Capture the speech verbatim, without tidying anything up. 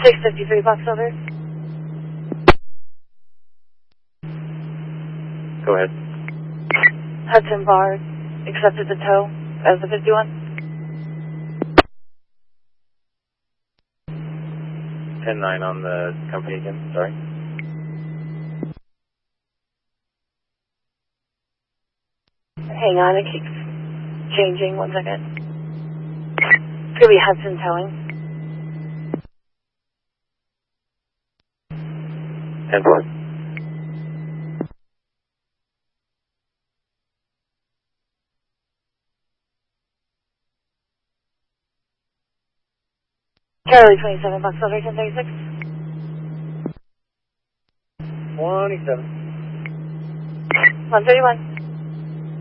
six fifty-three Box Silver. Go ahead. Hudson Bar accepted the tow as the fifty-one. ten nine on the company again, sorry. Hang on, it keeps changing. One second. It's going to be Hudson Towing. ten four. Charlie twenty-seven Box Silver, ten thirty-six. twenty-seven. one thirty-one.